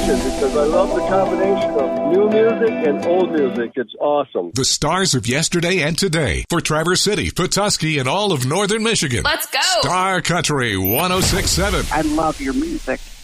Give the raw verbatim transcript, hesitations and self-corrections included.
station because I love the combination of new music and old music. It's awesome. The stars of yesterday and today for Traverse City, Petoskey, and all of northern Michigan. Let's go. Star Country one oh six point seven. I love your music.